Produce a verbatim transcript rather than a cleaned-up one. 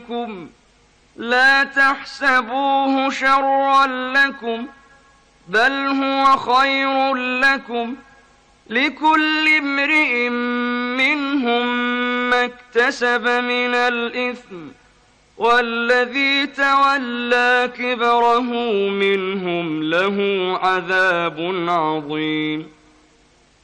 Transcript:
بكم لا تحسبوه شرا لكم بل هو خير لكم لكل امرئ منهم ما اكتسب من الإثم والذي تولى كبره منهم له عذاب عظيم.